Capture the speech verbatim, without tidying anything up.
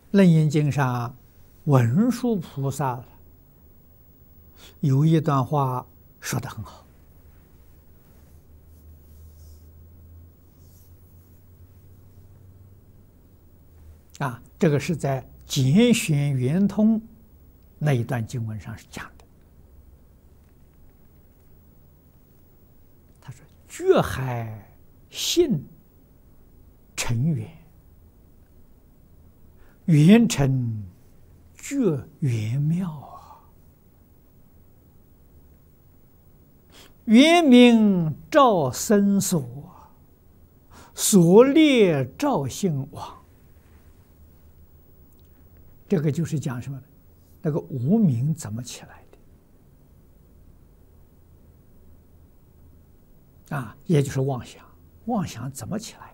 楞严经上，文殊菩萨有一段话说得很好啊，这个是在简选圆通那一段经文上是讲的。他说：“觉海性成圆，圆成觉圆妙啊，圆明照生所，所列照性往。”这个就是讲什么呢？那个无明怎么起来的啊？也就是妄想，妄想怎么起来？